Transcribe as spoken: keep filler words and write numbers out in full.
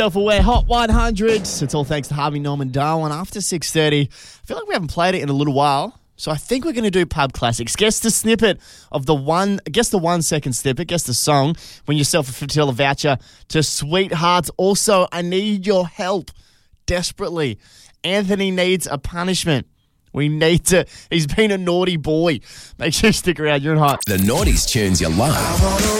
Self-Aware Hot one hundred. It's all thanks to Harvey Norman Darwin after six thirty. I feel like we haven't played it in a little while, so I think we're going to do pub classics. Guess the snippet of the one, guess the one second snippet, guess the song, win yourself a fifty dollars voucher to Sweethearts. Also, I need your help desperately. Anthony needs a punishment. We need to, he's been a naughty boy. Make sure you stick around. You're in Hot. The Naughties tunes you love.